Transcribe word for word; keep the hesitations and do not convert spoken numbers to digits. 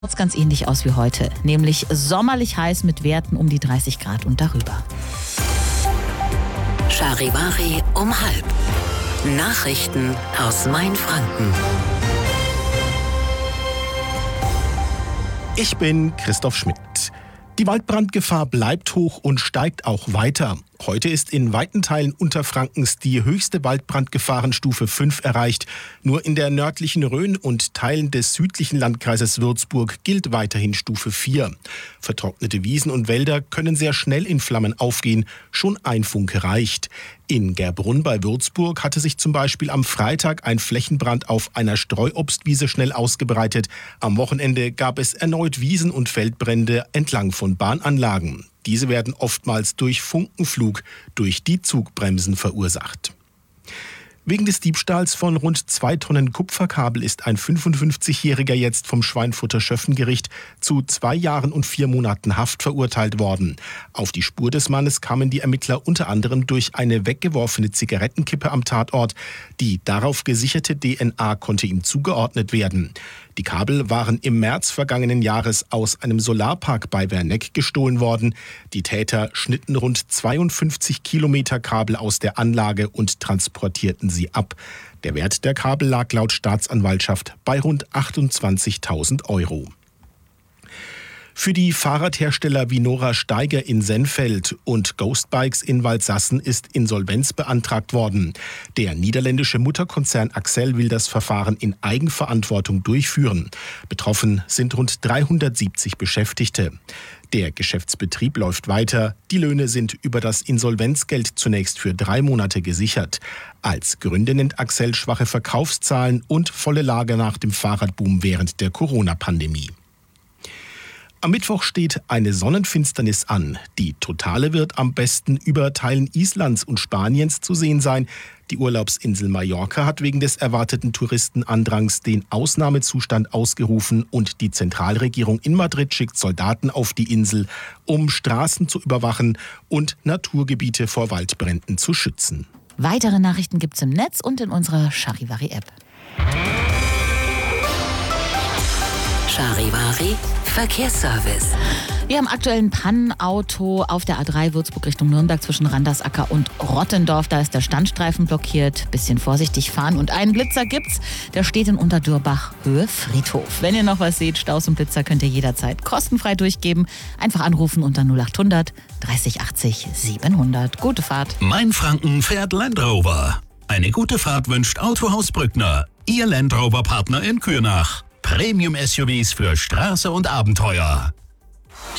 Sieht ganz ähnlich aus wie heute, nämlich sommerlich heiß mit Werten um die dreißig Grad und darüber. Charivari um halb. Nachrichten aus Mainfranken. Ich bin Christoph Schmidt. Die Waldbrandgefahr bleibt hoch und steigt auch weiter. Heute ist in weiten Teilen Unterfrankens die höchste Waldbrandgefahrenstufe fünf erreicht. Nur in der nördlichen Rhön und Teilen des südlichen Landkreises Würzburg gilt weiterhin Stufe vier. Vertrocknete Wiesen und Wälder können sehr schnell in Flammen aufgehen. Schon ein Funke reicht. In Gerbrunn bei Würzburg hatte sich zum Beispiel am Freitag ein Flächenbrand auf einer Streuobstwiese schnell ausgebreitet. Am Wochenende gab es erneut Wiesen- und Feldbrände entlang von Bahnanlagen. Diese werden oftmals durch Funkenflug durch die Zugbremsen verursacht. Wegen des Diebstahls von rund zwei Tonnen Kupferkabel ist ein fünfundfünfzigjähriger jetzt vom Schweinfurter Schöffengericht zu zwei Jahren und vier Monaten Haft verurteilt worden. Auf die Spur des Mannes kamen die Ermittler unter anderem durch eine weggeworfene Zigarettenkippe am Tatort. Die darauf gesicherte D N A konnte ihm zugeordnet werden. Die Kabel waren im März vergangenen Jahres aus einem Solarpark bei Werneck gestohlen worden. Die Täter schnitten rund zweiundfünfzig Kilometer Kabel aus der Anlage und transportierten sie ab. Der Wert der Kabel lag laut Staatsanwaltschaft bei rund achtundzwanzigtausend Euro. Für die Fahrradhersteller Vinora Steiger in Sennfeld und Ghostbikes in Waldsassen ist Insolvenz beantragt worden. Der niederländische Mutterkonzern Accel will das Verfahren in Eigenverantwortung durchführen. Betroffen sind rund dreihundertsiebzig Beschäftigte. Der Geschäftsbetrieb läuft weiter. Die Löhne sind über das Insolvenzgeld zunächst für drei Monate gesichert. Als Gründe nennt Accel schwache Verkaufszahlen und volle Lager nach dem Fahrradboom während der Corona-Pandemie. Am Mittwoch steht eine Sonnenfinsternis an. Die totale wird am besten über Teilen Islands und Spaniens zu sehen sein. Die Urlaubsinsel Mallorca hat wegen des erwarteten Touristenandrangs den Ausnahmezustand ausgerufen und die Zentralregierung in Madrid schickt Soldaten auf die Insel, um Straßen zu überwachen und Naturgebiete vor Waldbränden zu schützen. Weitere Nachrichten gibt's im Netz und in unserer Charivari-App. Charivari Verkehrsservice. Wir haben aktuell ein Pannenauto auf der A drei Würzburg Richtung Nürnberg zwischen Randersacker und Rottendorf. Da ist der Standstreifen blockiert. Bisschen vorsichtig fahren. Und einen Blitzer gibt's. Der steht in Unterdürbach, Höhe Friedhof. Wenn ihr noch was seht, Staus und Blitzer könnt ihr jederzeit kostenfrei durchgeben. Einfach anrufen unter null achthundert dreißig achtzig siebenhundert. Gute Fahrt. Mainfranken fährt Land Rover. Eine gute Fahrt wünscht Autohaus Brückner. Ihr Land Rover Partner in Kürnach. Premium-S U Vs für Straße und Abenteuer.